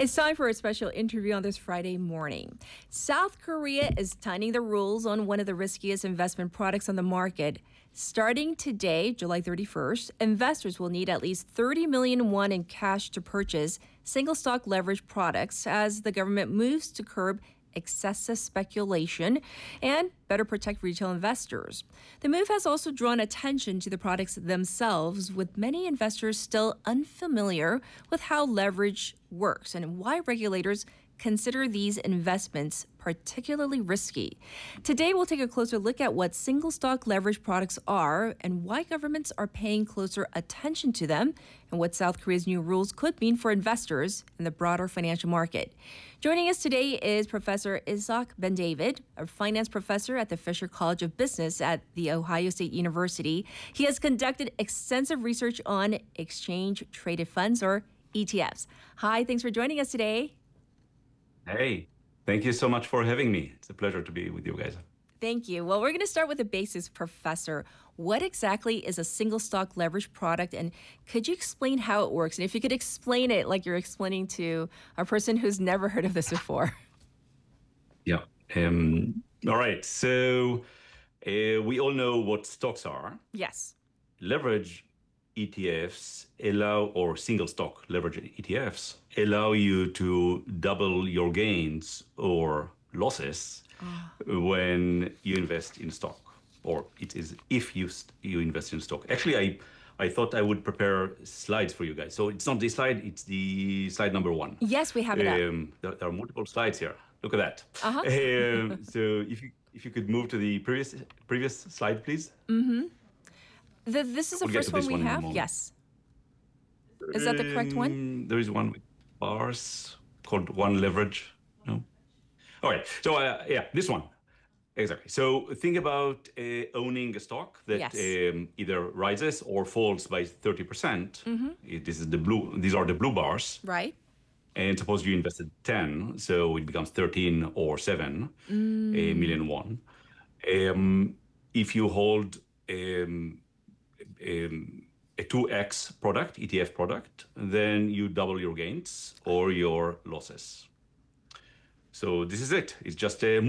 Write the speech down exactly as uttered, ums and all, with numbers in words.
It's time for a special interview on this Friday morning. South Korea is tightening the rules on one of the riskiest investment products on the market. Starting today, July thirty-first, investors will need at least thirty million won in cash to purchase single stock leverage products as the government moves to curb excessive speculation and better protect retail investors. The move has also drawn attention to the products themselves, with many investors still unfamiliar with how leverage works and why regulators consider these investments particularly risky. Today, we'll take a closer look at what single stock leverage products are and why governments are paying closer attention to them, and what South Korea's new rules could mean for investors in the broader financial market. Joining us today is Professor Isaac Ben-David, a finance professor at the Fisher College of Business at The Ohio State University. He has conducted extensive research on exchange-traded funds, or E T Fs. Hi, thanks for joining us today. Hey, thank you so much for having me. It's a pleasure to be with you guys. Thank you. Well, we're going to start with the basics, Professor. What exactly is a single stock leverage product, and could you explain how it works? And if you could explain it like you're explaining to a person who's never heard of this before. Yeah. Um, all right. So uh, we all know what stocks are. Yes. Leverage E T Fs allow, or single stock leverage E T Fs allow you to double your gains or losses oh. when you invest in stock, or it is if you you invest in stock. Actually, I I thought I would prepare slides for you guys. So it's not this slide; it's the slide number one. Yes, we have it um, there, there are multiple slides here. Look at that. Uh-huh. um, so if you if you could move to the previous previous slide, please. Mm-hmm. The, this is the we'll first one we one have? Yes. Is that the correct one? Um, there is one with bars called one leverage. No? All right. So, uh, yeah, this one. Exactly. So think about uh, owning a stock that yes. um, either rises or falls by thirty percent. Mm-hmm. This is the blue. These are the blue bars. Right. And suppose you invested ten, so it becomes thirteen or seven mm. a million won. Um, if you hold um, Um, a two X product, E T F product, then you double your gains or your losses. So this is it. It's just a